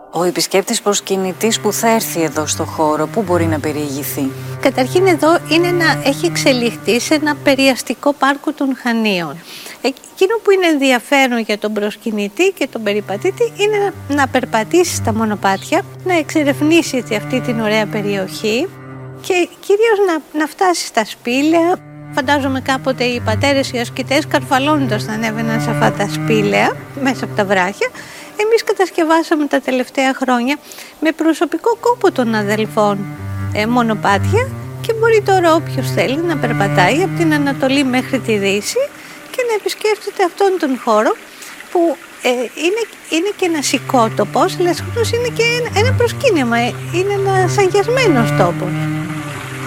Ο επισκέπτης προσκυνητής που θα έρθει εδώ στο χώρο, πού μπορεί να περιηγηθεί? Καταρχήν εδώ έχει εξελιχθεί σε ένα περιαστικό πάρκο των Χανίων. Εκείνο που είναι ενδιαφέρον για τον προσκυνητή και τον περιπατήτη είναι να περπατήσει στα μονοπάτια, να εξερευνήσει αυτή την ωραία περιοχή και κυρίως να φτάσει στα σπήλαια. Φαντάζομαι κάποτε οι πατέρες, οι ασκητές, καρφαλώνοντας να ανέβαιναν σε αυτά τα σπήλαια μέσα από τα βράχια. Εμείς κατασκευάσαμε τα τελευταία χρόνια με προσωπικό κόπο των αδελφών μονοπάτια και μπορεί τώρα όποιος θέλει να περπατάει από την Ανατολή μέχρι τη Δύση και να επισκέφτεται αυτόν τον χώρο που είναι και ένας οικότοπος, αλλά είναι και ένα προσκύνημα, είναι ένας αγιασμένος τόπος.